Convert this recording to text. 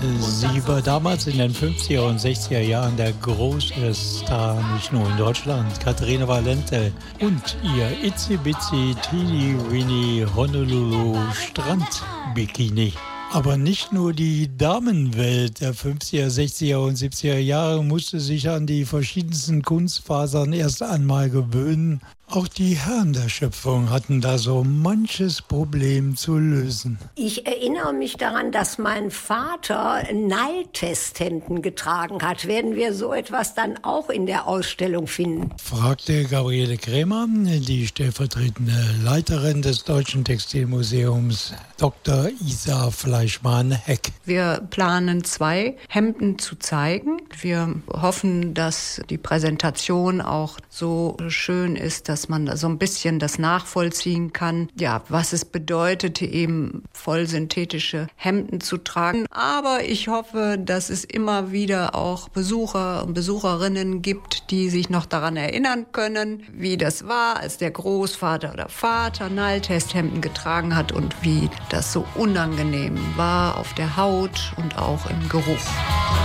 Sie war damals in den 50er und 60er Jahren der große Star, nicht nur in Deutschland. Katharina Valente und ihr Itzy Bitsy Teeny Weeny Honolulu Strandbikini. Aber nicht nur die Damenwelt der 50er, 60er und 70er Jahre musste sich an die verschiedensten Kunstfasern erst einmal gewöhnen. Auch die Herren der Schöpfung hatten da so manches Problem zu lösen. Ich erinnere mich daran, dass mein Vater Nyltesthemden getragen hat. Werden wir so etwas dann auch in der Ausstellung finden? Fragte Gabriele Krämer, die stellvertretende Leiterin des Deutschen Textilmuseums, Dr. Isa Fleischmann-Heck. Wir planen 2 Hemden zu zeigen. Wir hoffen, dass die Präsentation auch so schön ist, dass man da so ein bisschen das nachvollziehen kann, ja, was es bedeutet, eben vollsynthetische Hemden zu tragen. Aber ich hoffe, dass es immer wieder auch Besucher und Besucherinnen gibt, die sich noch daran erinnern können, wie das war, als der Großvater oder Vater Nyltesthemden getragen hat und wie das so unangenehm war auf der Haut und auch im Geruch.